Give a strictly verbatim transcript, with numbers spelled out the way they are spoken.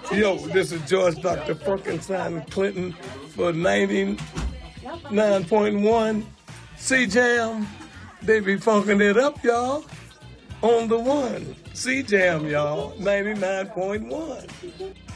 Yo, this is George Doctor Frankenstein Clinton for ninety-nine point one C-Jam. They be funking it up, y'all. On the one. C-Jam, y'all. ninety-nine point one.